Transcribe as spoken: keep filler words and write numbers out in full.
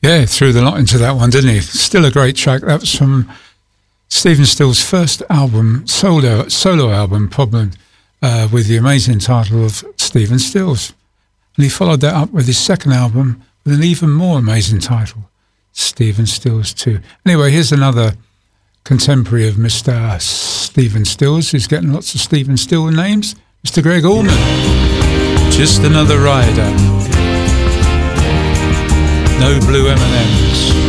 Yeah, threw the lot into that one, didn't he? Still a great track. That was from Stephen Stills' first album, solo solo album, probably, uh, with the amazing title of Stephen Stills. And he followed that up with his second album with an even more amazing title, Stephen Stills two. Anyway, here's another contemporary of Mister Stephen Stills, who's getting lots of Stephen Stills names, Mister Greg Allman. Just Another Rider. No blue M and M's.